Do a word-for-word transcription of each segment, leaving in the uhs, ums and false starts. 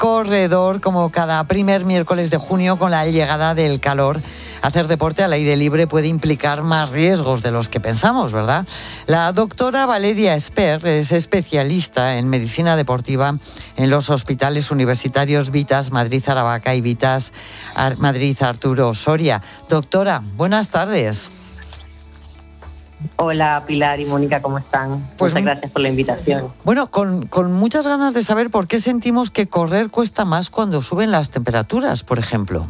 corredor, como cada primer miércoles de junio con la llegada del calor. Hacer deporte al aire libre puede implicar más riesgos de los que pensamos, ¿verdad? La doctora Valeria Esper es especialista en medicina deportiva en los hospitales universitarios Vitas Madrid Aravaca y Vitas Ar- Madrid Arturo Soria. Doctora, buenas tardes. Hola Pilar y Mónica, ¿cómo están? Pues, Muchas gracias por la invitación. Bueno, con, con muchas ganas de saber por qué sentimos que correr cuesta más cuando suben las temperaturas, por ejemplo.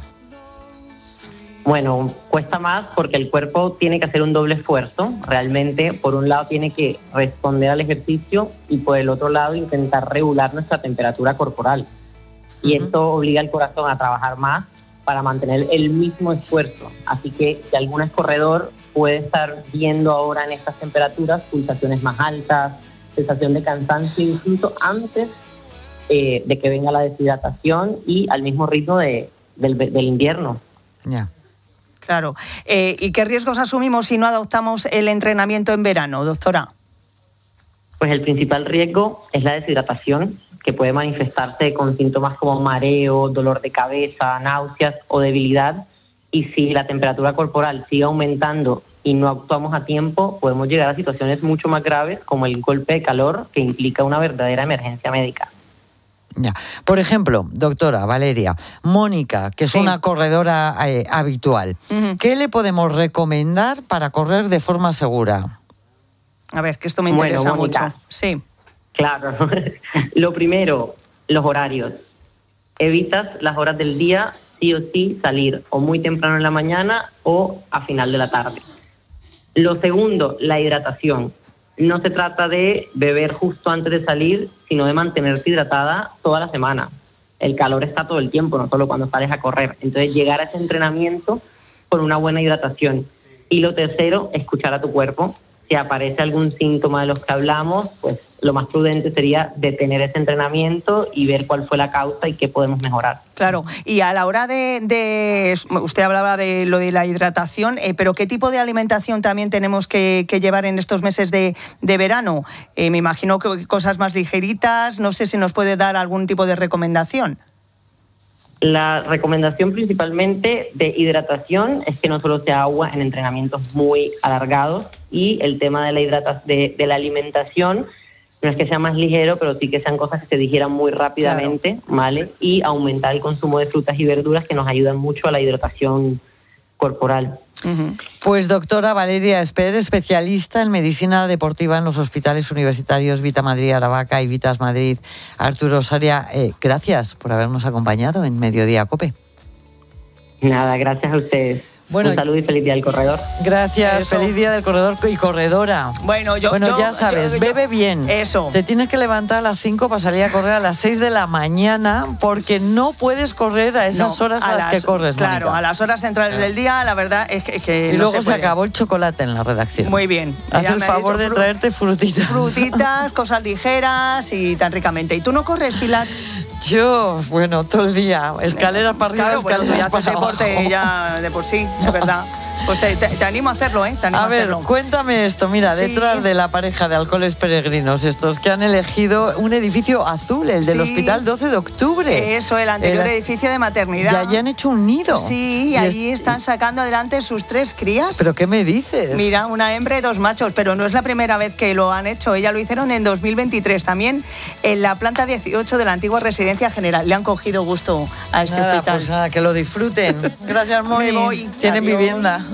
Bueno, cuesta más porque el cuerpo tiene que hacer un doble esfuerzo. Realmente, por un lado tiene que responder al ejercicio y por el otro lado intentar regular nuestra temperatura corporal. Y uh-huh. esto obliga al corazón a trabajar más para mantener el mismo esfuerzo. Así que si algún corredor puede estar viendo ahora en estas temperaturas pulsaciones más altas, sensación de cansancio incluso antes eh, de que venga la deshidratación y al mismo ritmo de, del, del invierno. Ya. Yeah. Claro. Eh, ¿Y qué riesgos asumimos si no adoptamos el entrenamiento en verano, doctora? Pues el principal riesgo es la deshidratación, que puede manifestarse con síntomas como mareo, dolor de cabeza, náuseas o debilidad. Y si la temperatura corporal sigue aumentando y no actuamos a tiempo, podemos llegar a situaciones mucho más graves como el golpe de calor, que implica una verdadera emergencia médica. Ya. Por ejemplo, doctora Valeria, Mónica, que es sí. una corredora eh, habitual, uh-huh. ¿qué le podemos recomendar para correr de forma segura? A ver, que esto me interesa bueno, Mónica, mucho. Sí. Claro. Lo primero, los horarios. Evitas las horas del día, sí o sí, salir o muy temprano en la mañana o a final de la tarde. Lo segundo, la hidratación. No se trata de beber justo antes de salir, sino de mantenerte hidratada toda la semana. El calor está todo el tiempo, no solo cuando sales a correr. Entonces, llegar a ese entrenamiento con una buena hidratación. Y lo tercero, escuchar a tu cuerpo. Si aparece algún síntoma de los que hablamos, pues lo más prudente sería detener ese entrenamiento y ver cuál fue la causa y qué podemos mejorar. Claro, y a la hora de, de usted hablaba de lo de la hidratación, eh, pero ¿qué tipo de alimentación también tenemos que, que llevar en estos meses de, de verano? Eh, me imagino que cosas más ligeritas, no sé si nos puede dar algún tipo de recomendación. La recomendación principalmente de hidratación es que no solo sea agua en entrenamientos muy alargados, y el tema de la hidrata- de, de la alimentación no es que sea más ligero, pero sí que sean cosas que se digieran muy rápidamente, claro. ¿Vale? Y aumentar el consumo de frutas y verduras, que nos ayudan mucho a la hidratación corporal. Uh-huh. Pues doctora Valeria Esper, especialista en medicina deportiva en los hospitales universitarios Vita Madrid Aravaca y Vitas Madrid Arturo Soria, eh, gracias por habernos acompañado en Mediodía COPE. Nada, gracias a ustedes. Bueno, un saludo y feliz día del corredor. Gracias, eso. Feliz día del corredor y corredora. Bueno, yo, bueno yo ya sabes, yo, yo, bebe bien. Eso. Te tienes que levantar a las cinco para salir a correr a las seis de la mañana, porque no puedes correr a esas no, horas a, a las, las que corres, Claro, Mónica. A las horas centrales claro. del día, la verdad es que, que y no luego se, se acabó el chocolate en la redacción. Muy bien. Haz el favor de traerte frutitas. Frutitas, cosas ligeras y tan ricamente. ¿Y tú no corres, Pilar? Yo, bueno, todo el día, escaleras para arriba, claro, escaleras bueno, ya para haces abajo. deporte ya de por sí, es verdad. Pues te, te, te animo a hacerlo, ¿eh? Te animo a, a ver, hacerlo. Cuéntame esto. Mira, sí. Detrás de la pareja de alcoholes peregrinos, estos que han elegido un edificio azul, el del sí. Hospital doce de octubre. Eso, el anterior el, edificio de maternidad. Y allí han hecho un nido. Sí, y, y allí es, están sacando adelante sus tres crías. ¿Pero qué me dices? Mira, una hembra y dos machos, pero no es la primera vez que lo han hecho. Ella lo hicieron en dos mil veintitrés, también en la planta dieciocho de la antigua Residencia General. Le han cogido gusto a este nada, hospital. Pues nada, que lo disfruten. Gracias, Moni. Me voy. Tienen Adiós. vivienda.